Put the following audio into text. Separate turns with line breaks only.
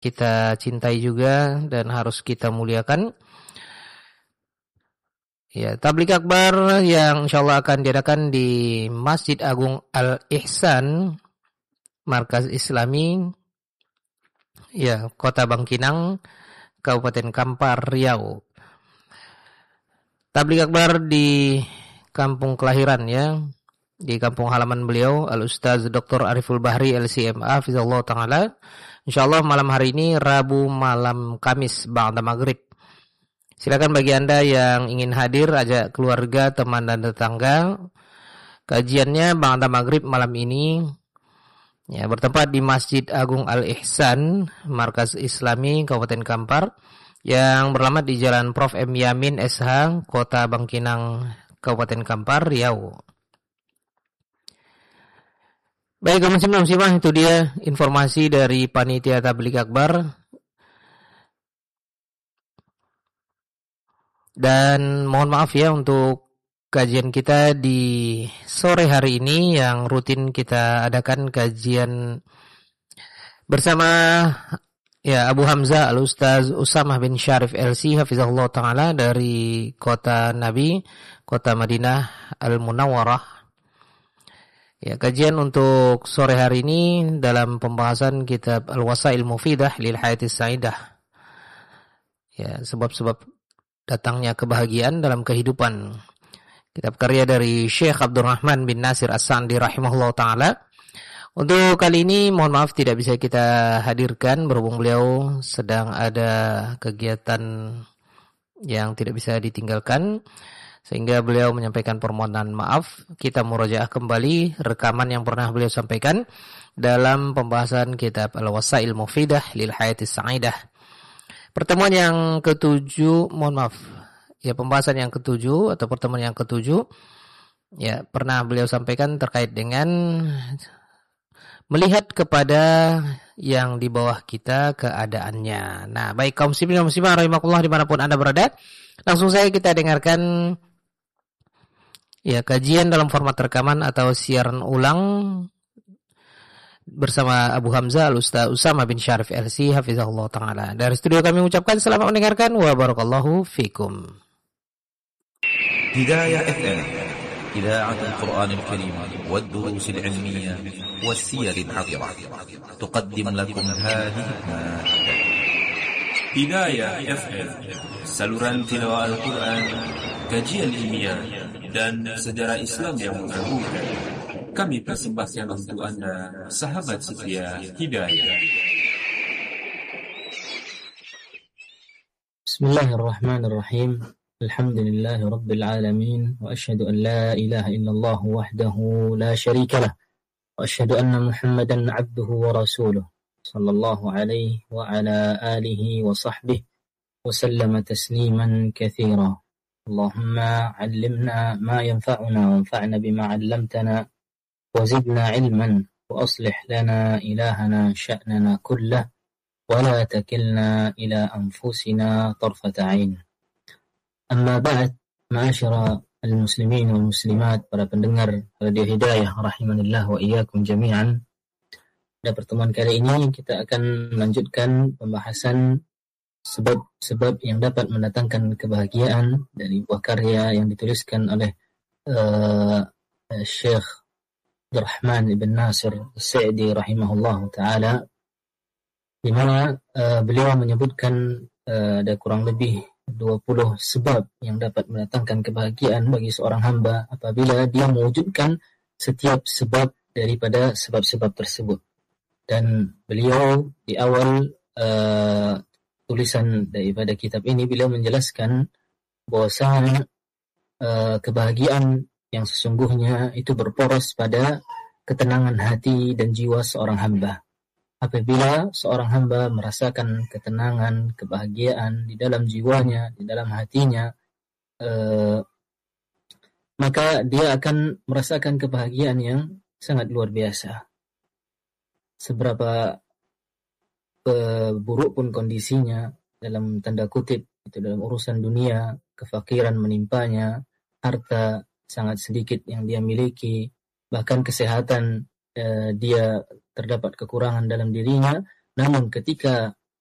kita cintai juga dan harus kita muliakan. Ya, tabligh akbar yang insyaallah akan diadakan di Masjid Agung Al-Ihsan, Markas Islami, ya, Kota Bangkinang, Kabupaten Kampar, Riau. Tabligh akbar di kampung kelahiran, ya, di kampung halaman beliau, Al-Ustaz Dr. Ariful Bahri LCMA Hafizahullah Ta'ala. InsyaAllah malam hari ini Rabu malam Kamis ba'da maghrib. Silakan bagi Anda yang ingin hadir, ajak keluarga, teman dan tetangga. Kajiannya ba'da maghrib malam ini, ya, bertempat di Masjid Agung Al-Ihsan, Markas Islami Kabupaten Kampar, yang beralamat di Jalan Prof. M. Yamin SH, Kota Bangkinang, Kabupaten Kampar, Riau. Baik, kaum muslimah, itu dia informasi dari panitia tabligh akbar. Dan mohon maaf ya untuk kajian kita di sore hari ini yang rutin kita adakan kajian bersama, ya, Abu Hamzah Al-Ustaz Usamah bin Syarif LC Hafizahullah Ta'ala dari kota Nabi, kota Madinah Al-Munawwarah. Ya, kajian untuk sore hari ini dalam pembahasan kitab Al-Wasail Mufidah lil Hayatis Sa'idah. Ya, sebab-sebab datangnya kebahagiaan dalam kehidupan. Kitab karya dari Syekh Abdurrahman bin Nasir As-Sa'di rahimahullah ta'ala. Untuk kali ini mohon maaf tidak bisa kita hadirkan berhubung beliau sedang ada kegiatan yang tidak bisa ditinggalkan, sehingga beliau menyampaikan permohonan maaf. Kita murajaah kembali rekaman yang pernah beliau sampaikan dalam pembahasan kitab Al-Wasail Mufidah lil Hayatis Sa'idah. Pertemuan yang ke-7, mohon maaf, ya, pembahasan yang ke-7 atau pertemuan yang ke-7, ya, pernah beliau sampaikan terkait dengan melihat kepada yang di bawah kita keadaannya. Nah, baik kaum muslimin dan muslimah rahimakumullah dimanapun Anda berada, langsung saja kita dengarkan, ya, kajian dalam format rekaman atau siaran ulang bersama Abu Hamzah Al-Ustaz Usamah bin Syarif LC Hafizahullah Ta'ala. Dari studio kami mengucapkan selamat mendengarkan wa barakallahu fikum.
Hidayah FM, إذاعة القرآن الكريم والدروس العلمية والسير العطرة تقدم لكم هذه المادة.
Hidayah FM, saluran tilawah Al-Quran, kajian ilmiah dan sejarah Islam yang mengagumkan. Kami persembahkan untuk Anda, sahabat setia Hidayah.
Bismillahirrahmanirrahim. Alhamdulillahi Rabbil Alamin. Wa ashhadu an la ilaha illallah wahdahu la syarika lah. Wa ashhadu anna Muhammadan abduhu wa rasuluh. Sallallahu alaihi wa ala alihi wa sahbihi wa sallama tasliman katsira. Allahumma 'allimna ma yanfa'una wanfa'na bima 'allamtana wa zidna 'ilman wa aslih lana ilahana sya'nana kullah wa la takilna ila anfusina tarfata 'ain. Amma ba'd, ma'asyara al-muslimin wal muslimat, para pendengar Radio Hidayah rahimanillah wa iyyakum jami'an. Pada pertemuan kali ini kita akan melanjutkan pembahasan sebab-sebab yang dapat mendatangkan kebahagiaan dari buah karya yang dituliskan oleh Syekh Abdurrahman ibn Nasir As-Sa'di rahimahullah ta'ala, di mana beliau menyebutkan ada kurang lebih 20 sebab yang dapat mendatangkan kebahagiaan bagi seorang hamba apabila dia mewujudkan setiap sebab daripada sebab-sebab tersebut. Dan beliau di awal tulisan daripada kitab ini, beliau menjelaskan bahwasanya kebahagiaan yang sesungguhnya itu berporos pada ketenangan hati dan jiwa seorang hamba. Apabila seorang hamba merasakan ketenangan, kebahagiaan di dalam jiwanya, di dalam hatinya, maka dia akan merasakan kebahagiaan yang sangat luar biasa. Seberapa buruk pun kondisinya, dalam tanda kutip, itu dalam urusan dunia, kefakiran menimpanya, harta sangat sedikit yang dia miliki, bahkan kesehatan dia terdapat kekurangan dalam dirinya, namun ketika